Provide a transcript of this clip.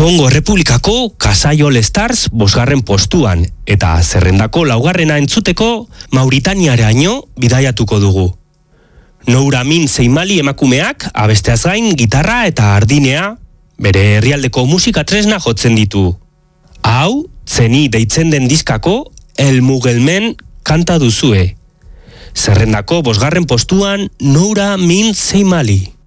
Kongo Errepublikako Kasai All Stars 5. postuan, eta zerrendako 4. entzuteko Mauritaniaraino bidaiatuko dugu. Noura Min Seimali emakumeak abesteaz gain gitarra eta ardinea bere herrialdeko musika tresna jotzen ditu. Hau, Zeni deitzen den diskako El Mugelmen kanta duzue. Zerrendako 5. postuan Noura Min Seimali.